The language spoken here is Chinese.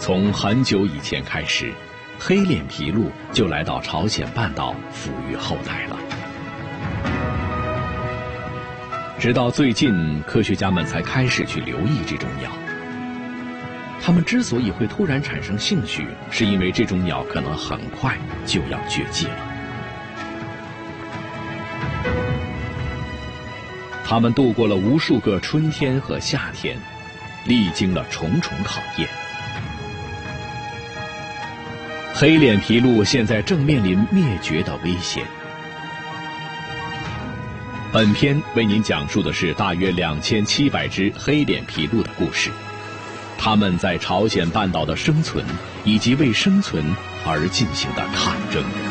从很久以前开始，黑脸琵鹭就来到朝鲜半岛抚育后代了。直到最近，科学家们才开始去留意这种鸟。它们之所以会突然产生兴趣，是因为这种鸟可能很快就要绝迹了。它们度过了无数个春天和夏天，历经了重重考验。黑脸琵鹭现在正面临灭绝的危险。本片为您讲述的是大约2700只黑脸琵鹭的故事，它们在朝鲜半岛的生存以及为生存而进行的抗争。